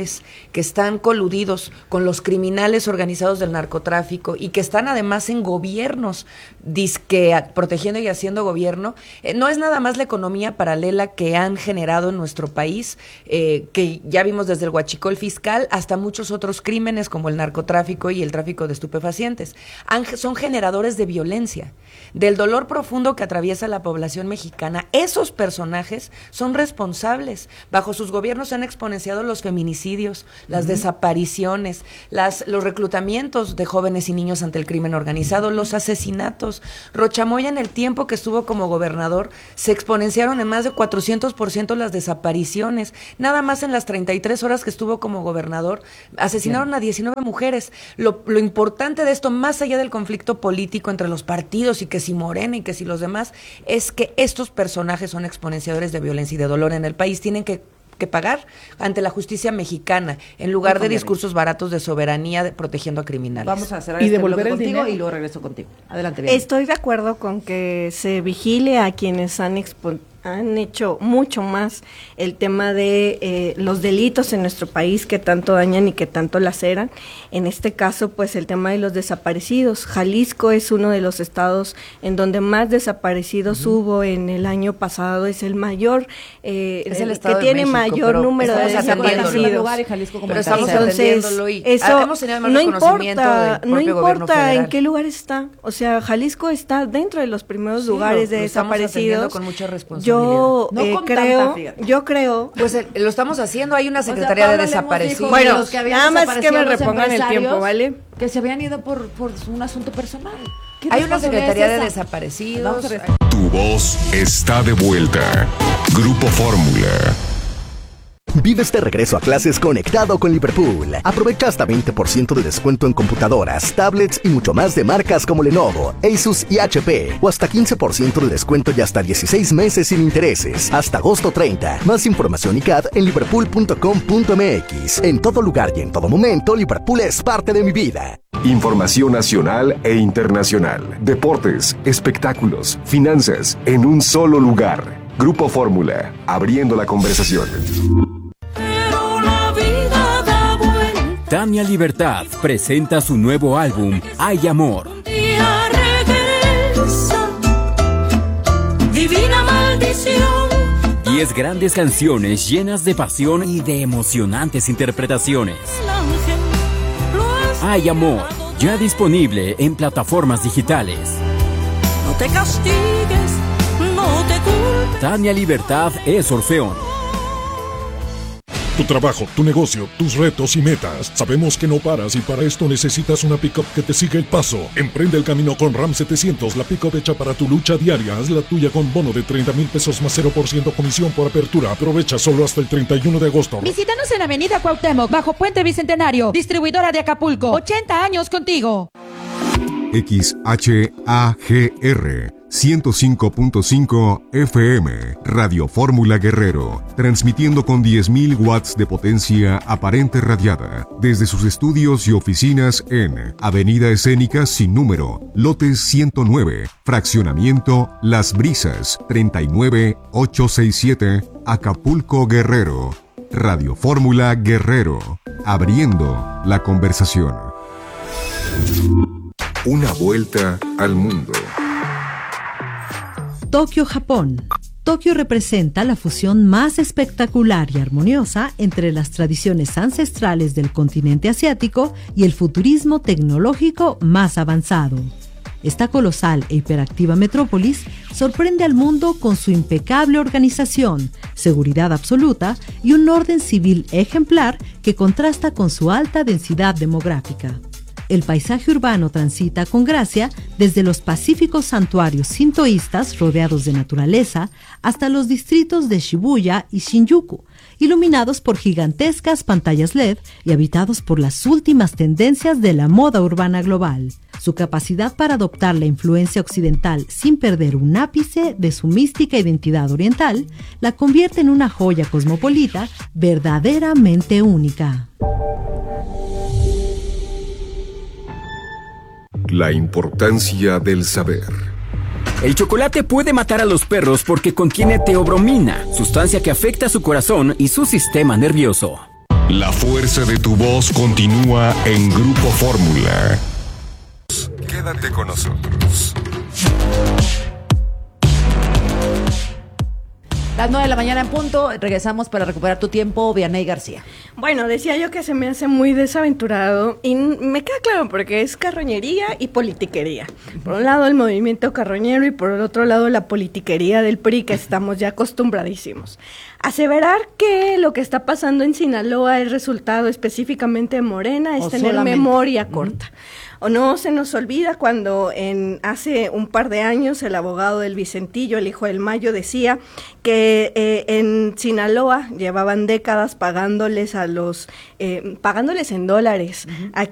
Speaker 21: criminales que están coludidos con los criminales organizados del narcotráfico y que están además en gobiernos, disque protegiendo y haciendo gobierno, eh, no es nada más la economía paralela que han generado en nuestro país, eh, que ya vimos desde el huachicol fiscal hasta muchos otros crímenes como el narcotráfico y el tráfico de estupefacientes. Han, son generadores de violencia, del dolor profundo que atraviesa la población mexicana. Esos personajes son responsables. Bajo sus gobiernos se han exponenciado los feminicidios, las uh-huh. desapariciones, las, los reclutamientos de jóvenes y niños ante el crimen organizado, los asesinatos. Rocha Moya, en el tiempo que estuvo como gobernador, se exponenciaron en más de cuatrocientos por ciento las desapariciones. Nada más en las treinta y tres horas que estuvo como gobernador, asesinaron Bien. a diecinueve mujeres. Lo, lo importante de esto, más allá del conflicto político entre los partidos y que si Morena y que si los demás, es que estos personajes son exponenciadores de violencia y de dolor en el país. Tienen que que pagar ante la justicia mexicana en lugar de discursos baratos de soberanía de, protegiendo a criminales.
Speaker 1: Vamos a cerrar y este bloque contigo dinero. Y luego regreso contigo. Adelante, bien.
Speaker 2: Estoy de acuerdo con que se vigile a quienes han expo- han hecho mucho más el tema de eh, los delitos en nuestro país que tanto dañan y que tanto laceran. En este caso, pues el tema de los desaparecidos. Jalisco es uno de los estados en donde más desaparecidos uh-huh. hubo en el año pasado. Es el mayor, eh,
Speaker 21: es el
Speaker 2: el
Speaker 21: estado
Speaker 2: que tiene
Speaker 21: México,
Speaker 2: mayor número de desaparecidos.
Speaker 21: Lugar y Jalisco como
Speaker 2: pero estamos atendiéndolo y eso hemos tenido más no importa, no importa en qué lugar está. O sea, Jalisco está dentro de los primeros sí, lugares lo, de lo desaparecidos.
Speaker 21: Con mucha responsabilidad.
Speaker 2: Yo no eh, creo, tanta, yo creo.
Speaker 21: Pues eh, lo estamos haciendo. Hay una secretaría o sea, de desaparecidos.
Speaker 2: Bueno, nada más que me repongan el tiempo, ¿vale?
Speaker 1: Que se habían ido por, por un asunto personal.
Speaker 21: Hay una secretaría de desaparecidos.
Speaker 14: Tu voz está de vuelta. Grupo Fórmula.
Speaker 3: Vives de regreso a clases conectado con Liverpool. Aprovecha hasta veinte por ciento de descuento en computadoras, tablets y mucho más de marcas como Lenovo, Asus y H P. O hasta quince por ciento de descuento y hasta dieciséis meses sin intereses. Hasta agosto treinta. Más información y C A D en liverpool punto com punto m x. En todo lugar y en todo momento, Liverpool es parte de mi vida.
Speaker 28: Información nacional e internacional. Deportes, espectáculos, finanzas, en un solo lugar. Grupo Fórmula, abriendo la conversación.
Speaker 25: Tania Libertad presenta su nuevo álbum, Hay Amor.
Speaker 4: Divina maldición.
Speaker 25: Diez grandes canciones llenas de pasión y de emocionantes interpretaciones. Hay Amor, ya disponible en plataformas digitales.
Speaker 4: No te castigues, no te culpes.
Speaker 25: Tania Libertad es Orfeón.
Speaker 14: Tu trabajo, tu negocio, tus retos y metas. Sabemos que no paras y para esto necesitas una pick-up que te siga el paso. Emprende el camino con Ram setecientos, la pick-up hecha para tu lucha diaria. Haz la tuya con bono de treinta mil pesos más cero por ciento comisión por apertura. Aprovecha solo hasta el treinta y uno de agosto.
Speaker 6: Visítanos en Avenida Cuauhtémoc, bajo Puente Bicentenario. Distribuidora de Acapulco. ochenta años contigo.
Speaker 14: X H A G R ciento cinco punto cinco F M, Radio Fórmula Guerrero, transmitiendo con diez mil watts de potencia aparente radiada, desde sus estudios y oficinas en Avenida Escénica sin número, lotes ciento nueve, fraccionamiento Las Brisas, treinta y nueve ochocientos sesenta y siete, Acapulco, Guerrero. Radio Fórmula Guerrero, abriendo la conversación.
Speaker 28: Una vuelta al mundo.
Speaker 7: Tokio, Japón. Tokio representa la fusión más espectacular y armoniosa entre las tradiciones ancestrales del continente asiático y el futurismo tecnológico más avanzado. Esta colosal e hiperactiva metrópolis sorprende al mundo con su impecable organización, seguridad absoluta y un orden civil ejemplar que contrasta con su alta densidad demográfica. El paisaje urbano transita con gracia desde los pacíficos santuarios sintoístas rodeados de naturaleza hasta los distritos de Shibuya y Shinjuku, iluminados por gigantescas pantallas L E D y habitados por las últimas tendencias de la moda urbana global. Su capacidad para adoptar la influencia occidental sin perder un ápice de su mística identidad oriental la convierte en una joya cosmopolita verdaderamente única.
Speaker 28: La importancia del saber.
Speaker 25: El chocolate puede matar a los perros porque contiene teobromina, sustancia que afecta su corazón y su sistema nervioso.
Speaker 14: La fuerza de tu voz continúa en Grupo Fórmula. Quédate con nosotros.
Speaker 1: Las nueve de la mañana en punto, regresamos para recuperar tu tiempo, Vianey García.
Speaker 2: Bueno, decía yo que se me hace muy desaventurado y me queda claro porque es carroñería y politiquería. Por un lado el movimiento carroñero y por el otro lado la politiquería del P R I, que estamos ya acostumbradísimos. Aseverar que lo que está pasando en Sinaloa es resultado específicamente de Morena es
Speaker 1: o
Speaker 2: tener
Speaker 1: solamente.
Speaker 2: memoria corta. Uh-huh. O no se nos olvida cuando en hace un par de años el abogado del Vicentillo, el hijo del Mayo, decía que eh, en Sinaloa llevaban décadas pagándoles a los, eh, pagándoles en dólares uh-huh. a